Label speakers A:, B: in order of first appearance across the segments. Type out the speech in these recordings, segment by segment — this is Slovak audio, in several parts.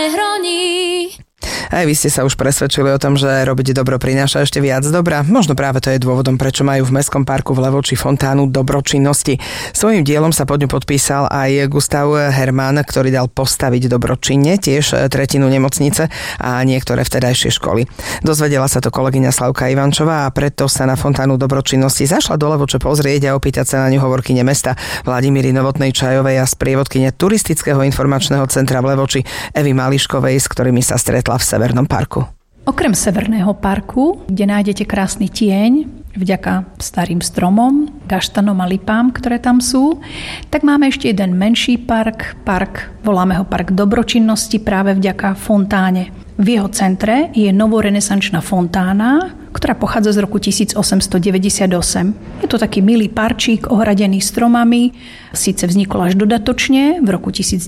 A: Aj vy ste sa už presvedčili o tom, že robiť dobro prináša ešte viac dobra. Možno práve to je dôvodom, prečo majú v Mestskom parku v Levoči fontánu dobročinnosti. Svojím dielom sa pod ňu podpísal aj Gustav Hermann, ktorý dal postaviť dobročinne tiež tretinu nemocnice a niektoré vtedajšie školy. Dozvedela sa to kolegyňa Slavka Ivančová a preto sa na fontánu dobročinnosti zašla do Levoče pozrieť a opýtať sa na ňu hovorkyne mesta Vladimíry Novotnej Čajovej a sprievodkyne turistického informačného centra v Levoči Evy Mališkovej, s ktorými sa stretla v Severnom parku.
B: Okrem Severného parku, kde nájdete krásny tieň, vďaka starým stromom, gaštanom a lipám, ktoré tam sú, tak máme ešte jeden menší park, voláme ho Park dobročinnosti práve vďaka fontáne. V jeho centre je novorenesančná fontána, ktorá pochádza z roku 1898. Je to taký milý parčík ohradený stromami, síce vznikol až dodatočne v roku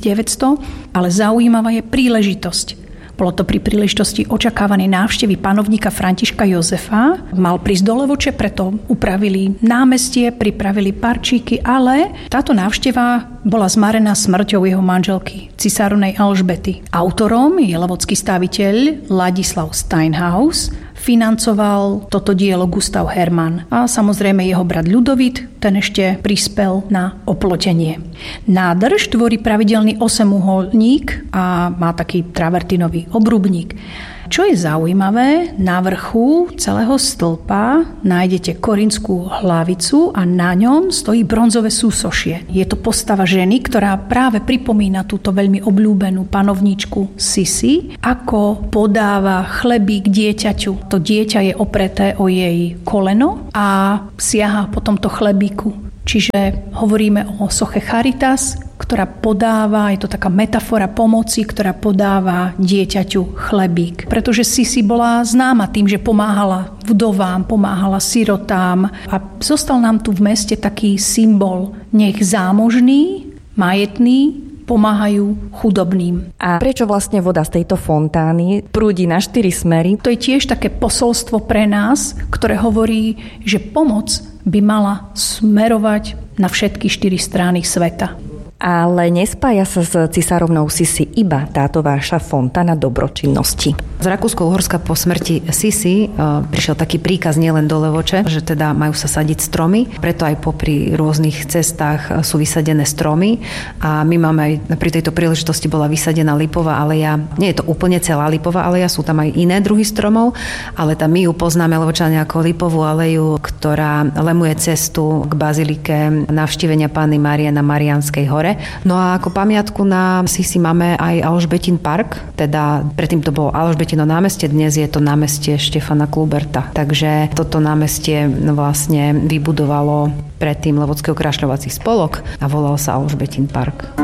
B: 1900, ale zaujímavá je príležitosť. Bolo to pri príležitosti očakávanej návštevy panovníka Františka Jozefa. Mal prísť do Levoče, preto upravili námestie, pripravili parčíky, ale táto návšteva bola zmarená smrťou jeho manželky, cisárovnej Alžbety. Autorom je levocký staviteľ Ladislav Steinhaus, financoval toto dielo Gustav Hermann a samozrejme jeho brat Ľudovít, ten ešte prispel na oplotenie. Nádrž tvorí pravidelný 8-uholník a má taký travertinový obrubník. Čo je zaujímavé, na vrchu celého stĺpa nájdete korintskú hlavicu a na ňom stojí bronzové súsošie. Je to postava ženy, ktorá práve pripomína túto veľmi obľúbenú panovníčku Sisi, ako podáva chlebík dieťaťu. To dieťa je opreté o jej koleno a siaha po tomto chlebíku. Čiže hovoríme o soche Charitas, ktorá podáva, je to taká metafora pomoci, ktorá podáva dieťaťu chlebík. Pretože Sisi bola známa tým, že pomáhala vdovám, pomáhala sirotám a zostal nám tu v meste taký symbol. Nech zámožní, majetní pomáhajú chudobným.
C: A prečo vlastne voda z tejto fontány prúdi na 4 smery?
B: To je tiež také posolstvo pre nás, ktoré hovorí, že pomoc by mala smerovať na všetky 4 strany sveta.
C: Ale nespája sa s cisárovnou Sisi iba táto vaša fontána dobročinnosti.
D: Z Rakúsko-Uhorska po smrti Sisi prišiel taký príkaz nielen do Levoče, že teda majú sa sadiť stromy, preto aj popri rôznych cestách sú vysadené stromy a my máme aj pri tejto príležitosti bola vysadená lipová aleja. Nie je to úplne celá lipová aleja, sú tam aj iné druhy stromov, ale tam my ju poznáme Levočania ako lipovú aleju, ktorá lemuje cestu k bazilike navštívenia Panny Márie na Mariánskej hore. No a ako pamiatku na Sisi máme aj Alžbetin park, teda predtým to bolo Alžbetino námestie, dnes je to námestie Štefana Kluberta. Takže toto námestie vlastne vybudovalo predtým Levocký okrašľovací spolok a volal sa Alžbetin park.